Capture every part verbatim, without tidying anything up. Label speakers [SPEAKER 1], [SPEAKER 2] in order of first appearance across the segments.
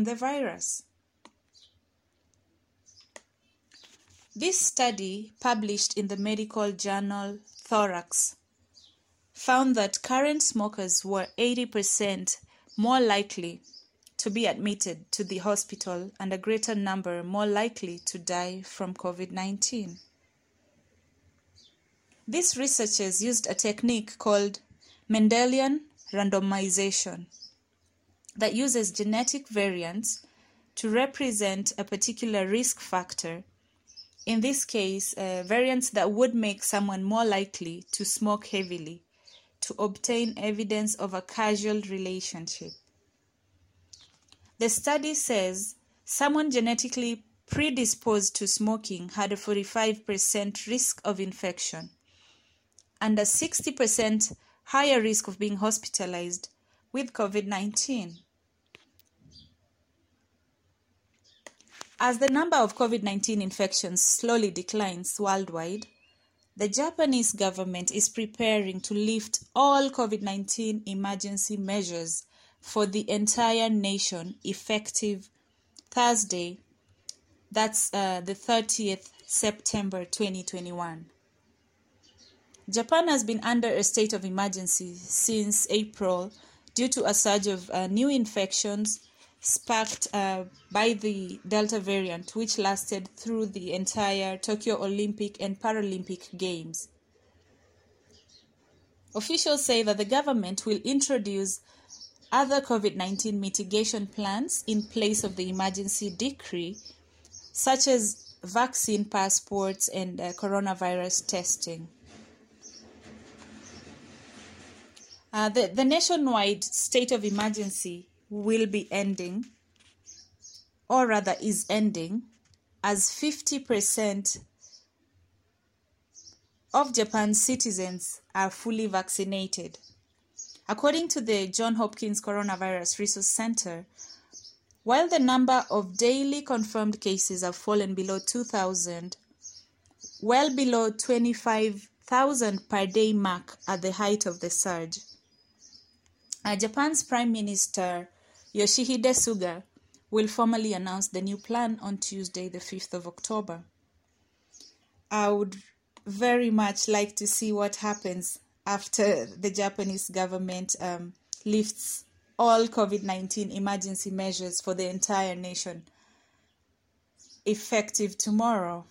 [SPEAKER 1] the virus. This study, published in the medical journal Thorax, found that current smokers were eighty percent more likely to be admitted to the hospital and a greater number more likely to die from COVID nineteen. These researchers used a technique called Mendelian randomization that uses genetic variants to represent a particular risk factor. In this case, uh, variants that would make someone more likely to smoke heavily to obtain evidence of a causal relationship. The study says someone genetically predisposed to smoking had a forty-five percent risk of infection and a sixty percent higher risk of being hospitalized with COVID nineteen. As the number of COVID nineteen infections slowly declines worldwide, the Japanese government is preparing to lift all COVID nineteen emergency measures for the entire nation effective Thursday, that's uh, the thirtieth of September twenty twenty-one. Japan has been under a state of emergency since April due to a surge of uh, new infections sparked uh, by the Delta variant, which lasted through the entire Tokyo Olympic and Paralympic Games. Officials say that the government will introduce other COVID nineteen mitigation plans in place of the emergency decree, such as vaccine passports and uh, coronavirus testing. Uh, the, the nationwide state of emergency will be ending, or rather is ending, as fifty percent of Japan's citizens are fully vaccinated. According to the Johns Hopkins Coronavirus Resource Center, while the number of daily confirmed cases have fallen below two thousand, well below twenty-five thousand per day mark at the height of the surge, uh, Japan's Prime Minister Yoshihide Suga will formally announce the new plan on Tuesday, the fifth of October. I would very much like to see what happens after the Japanese government um, lifts all COVID nineteen emergency measures for the entire nation, effective tomorrow.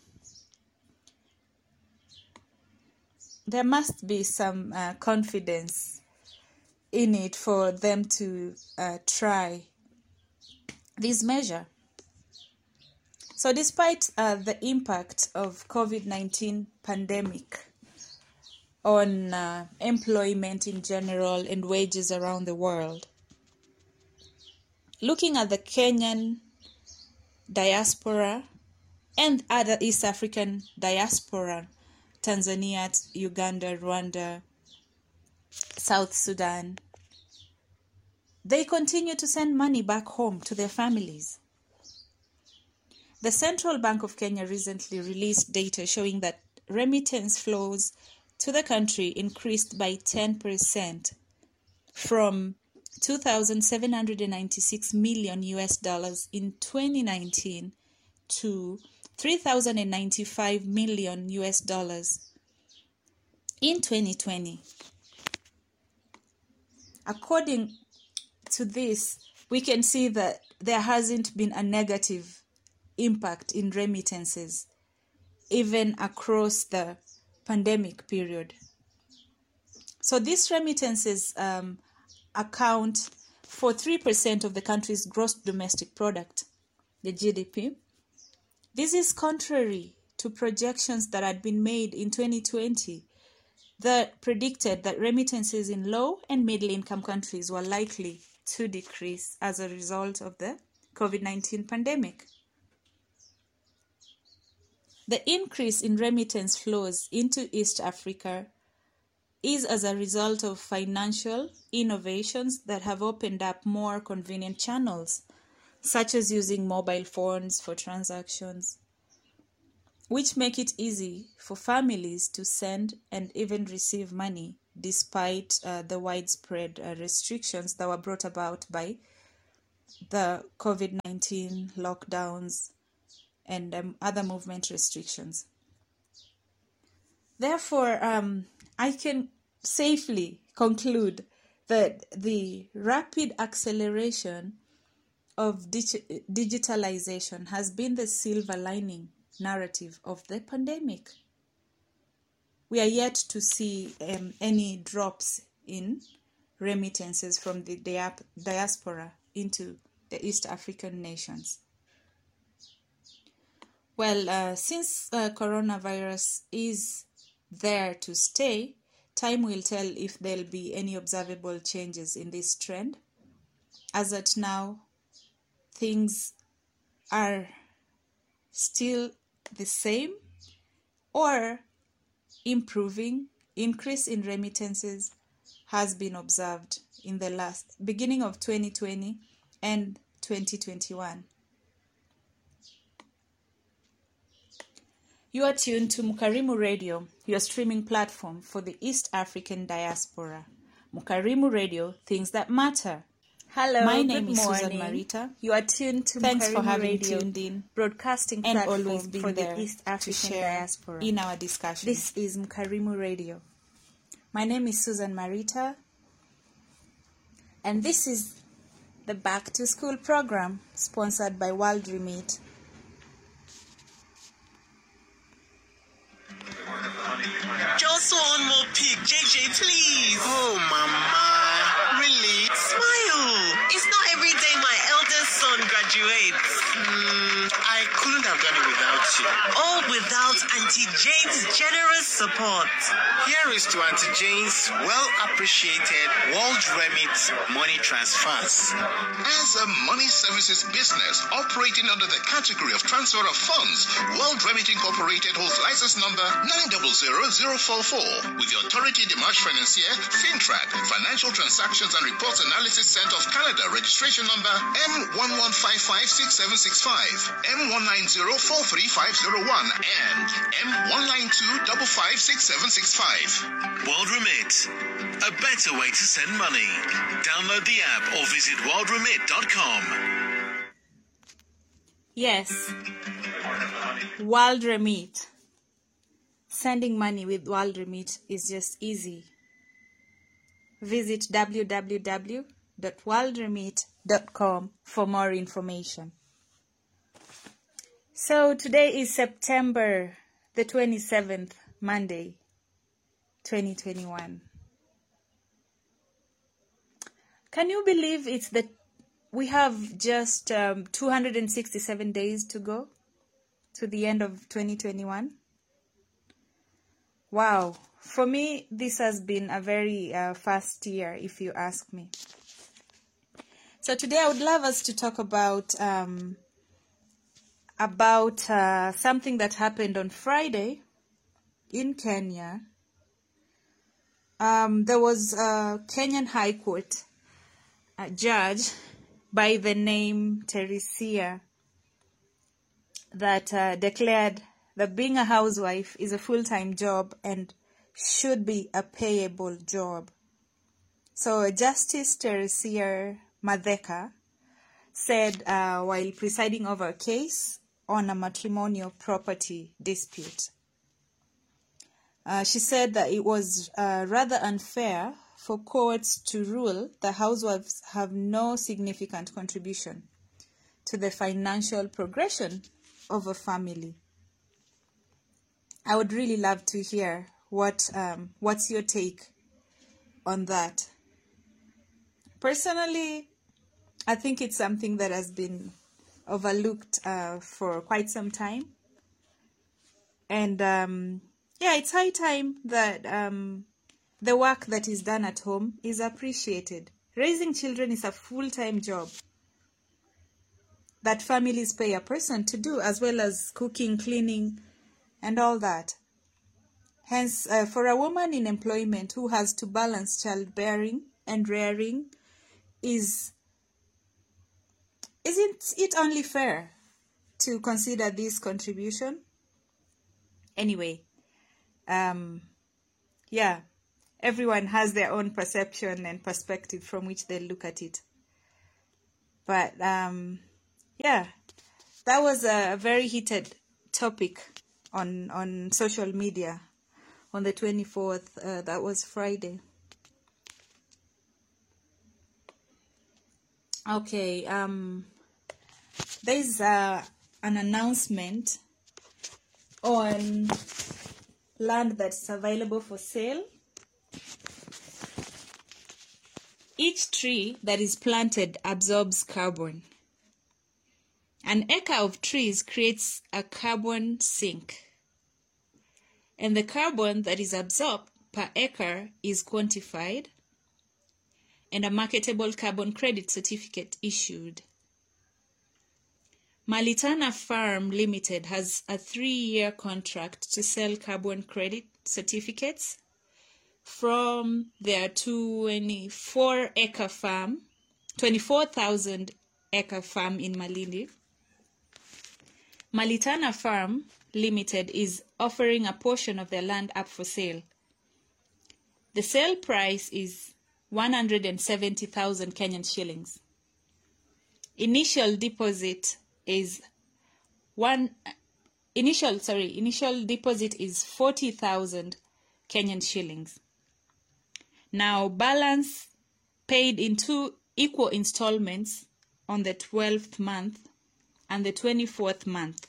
[SPEAKER 1] There must be some uh, confidence in it for them to uh, try this measure. So despite uh, the impact of COVID nineteen pandemic on uh, employment in general and wages around the world, looking at the Kenyan diaspora and other East African diaspora, Tanzania, Uganda, Rwanda, South Sudan, they continue to send money back home to their families. The Central Bank of Kenya recently released data showing that remittance flows to the country increased by ten percent from two thousand seven hundred ninety-six million U S dollars in twenty nineteen to three thousand ninety-five million U S dollars in twenty twenty. According to this, we can see that there hasn't been a negative impact in remittances, even across the pandemic period. So these remittances um, account for three percent of the country's gross domestic product, the G D P. This is contrary to projections that had been made in twenty twenty that predicted that remittances in low and middle income countries were likely to decrease as a result of the COVID nineteen pandemic. The increase in remittance flows into East Africa is as a result of financial innovations that have opened up more convenient channels, such as using mobile phones for transactions, which make it easy for families to send and even receive money despite uh, the widespread uh, restrictions that were brought about by the COVID nineteen lockdowns and um, other movement restrictions. Therefore, um, I can safely conclude that the rapid acceleration of dig- digitalization has been the silver lining narrative of the pandemic. We are yet to see um, any drops in remittances from the dia- diaspora into the East African nations. Well, uh, since uh, coronavirus is there to stay, time will tell if there'll be any observable changes in this trend. As at now, things are still the same or improving. Increase in remittances has been observed in the last beginning of twenty twenty and twenty twenty-one. You are tuned to Mukarimu Radio, your streaming platform for the East African diaspora. Mukarimu Radio, things that matter.
[SPEAKER 2] Hello,
[SPEAKER 1] My name
[SPEAKER 2] good
[SPEAKER 1] is
[SPEAKER 2] morning.
[SPEAKER 1] Susan Marita.
[SPEAKER 2] You are tuned to
[SPEAKER 1] Thanks
[SPEAKER 2] Mukarimu
[SPEAKER 1] for having
[SPEAKER 2] Radio,
[SPEAKER 1] tuned in
[SPEAKER 2] broadcasting
[SPEAKER 1] and
[SPEAKER 2] platform
[SPEAKER 1] always being
[SPEAKER 2] for
[SPEAKER 1] there
[SPEAKER 2] the East
[SPEAKER 1] to
[SPEAKER 2] African
[SPEAKER 1] share
[SPEAKER 2] diaspora.
[SPEAKER 1] in our discussion.
[SPEAKER 2] This is Mukarimu Radio.
[SPEAKER 1] My name is Susan Marita,
[SPEAKER 2] and this is the Back to School program sponsored by World Remit.
[SPEAKER 3] Just one more pic, J J, please.
[SPEAKER 4] Oh, Mama. Really?
[SPEAKER 3] Smile. It's not every day my eldest son graduates.
[SPEAKER 4] Mm, I couldn't have done it without you.
[SPEAKER 3] All without Auntie Jane's generous support.
[SPEAKER 4] Here is to Auntie Jane's well-appreciated World Remit money transfers.
[SPEAKER 5] As a money services business operating under the category of transfer of funds, World Remit Incorporated holds license number nine zero zero zero four four with the Autorité des Marchés Financiers, FinTrack, Financial Transactions and Reports Analysis Center of Canada, registration number M one one five five six seven six five, M one nine zero four three five zero one, and M one nine two five five six seven six five.
[SPEAKER 6] World Remit, a better way to send money. Download the app or visit world remit dot com.
[SPEAKER 2] Yes, World Remit. Sending money with World Remit is just easy. Visit w w w dot world remit dot com for more information. So today is September the twenty-seventh, Monday, twenty twenty-one. Can you believe it's the we have just um, two hundred sixty-seven days to go to the end of twenty twenty-one? Wow, for me, this has been a very uh, fast year, if you ask me. So today I would love us to talk about um, about uh, something that happened on Friday in Kenya. Um, there was a Kenyan High Court a judge by the name Teresia that uh, declared that being a housewife is a full-time job and should be a payable job. So Justice Teresia Madheka said uh, while presiding over a case on a matrimonial property dispute. Uh, she said that it was uh, rather unfair for courts to rule that housewives have no significant contribution to the financial progression of a family. I would really love to hear what um, what's your take on that. Personally, I think it's something that has been overlooked uh, for quite some time. And um, yeah, it's high time that um, the work that is done at home is appreciated. Raising children is a full-time job that families pay a person to do, as well as cooking, cleaning, and all that. Hence, uh, for a woman in employment who has to balance childbearing and rearing, is isn't it only fair to consider this contribution? Anyway, um, yeah, everyone has their own perception and perspective from which they look at it. But um, yeah, that was a very heated topic on on social media on the twenty-fourth. Uh, that was Friday. Okay, um, there's uh, an announcement on land that's available for sale. Each tree that is planted absorbs carbon. An acre of trees creates a carbon sink, and the carbon that is absorbed per acre is quantified, and a marketable carbon credit certificate issued. Malitana Farm Limited has a three-year contract to sell carbon credit certificates from their twenty-four acre farm, twenty-four thousand acre farm in Malindi. Malitana Farm Limited is offering a portion of their land up for sale. The sale price is one hundred seventy thousand Kenyan shillings. Initial deposit is one initial sorry initial deposit is forty thousand Kenyan shillings. Now balance paid in two equal installments on the twelfth month and the twenty-fourth month.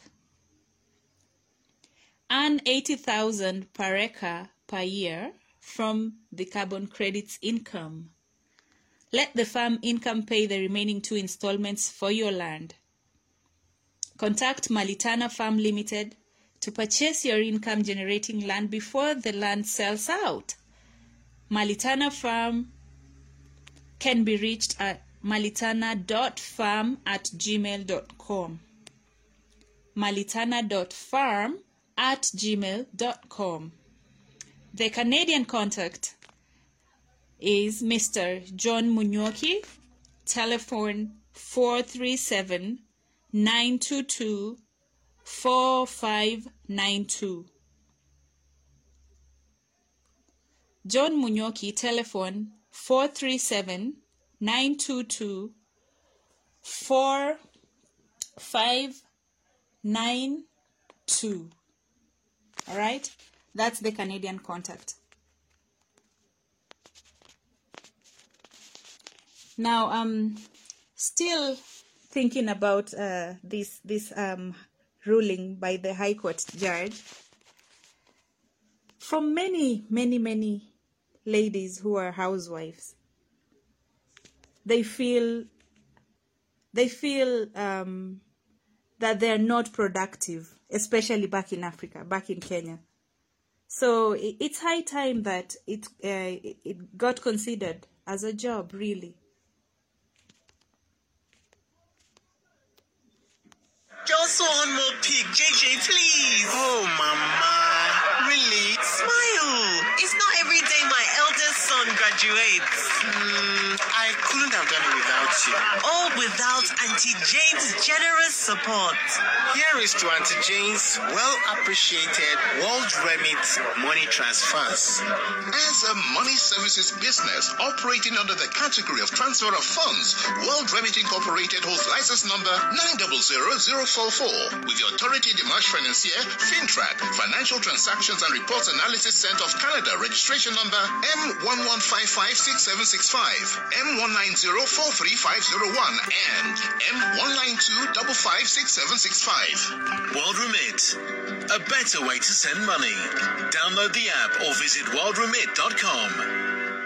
[SPEAKER 2] Earn eighty thousand per acre per year from the carbon credits income. Let the farm income pay the remaining two installments for your land. Contact Malitana Farm Limited to purchase your income generating land before the land sells out. Malitana Farm can be reached at malitana dot farm at gmail dot com. malitana dot farm at gmail dot com. The Canadian contact is Mister John Munyoki, telephone four three seven, nine two two, four five nine two. John Munyoki, telephone four three seven, nine two two, four five nine two. All right, that's the Canadian contact. Now, um, still thinking about uh, this this um ruling by the High Court judge. From many, many, many ladies who are housewives, they feel they feel um, that they are not productive, especially back in Africa, back in Kenya. So it's high time that it uh, it got considered as a job, really.
[SPEAKER 3] Just one more pic, J J, please.
[SPEAKER 4] Oh, Mama. Really?
[SPEAKER 3] Smile. It's not every day my eldest son graduates.
[SPEAKER 4] Mm, I couldn't have done it without you.
[SPEAKER 3] All without Auntie Jane's generous support.
[SPEAKER 4] Here is to Auntie Jane's well-appreciated World Remit money transfers.
[SPEAKER 5] As a money services business operating under the category of transfer of funds, World Remit Incorporated holds license number nine zero zero zero four four with the Autorité des Marchés Financiers, FinTrack, Financial Transactions and Reports Analysis Center of Canada, registration number M one one five five six seven six five, M one nine zero four three five zero one, and M one nine two five five six seven six five.
[SPEAKER 6] World Remit, a better way to send money. Download the app or visit world remit dot com.